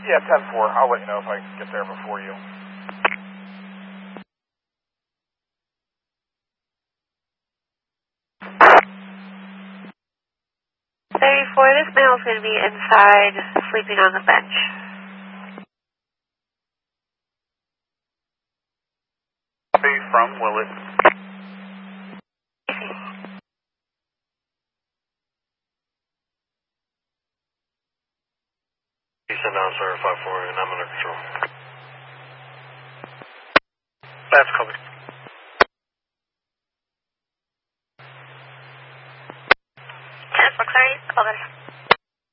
Yeah, 10-4. I'll let you know if I get there before you. This male's going to be inside, sleeping on the bench. Copy from Willet. Send down, sir, 5-4, and I'm under control. That's covered.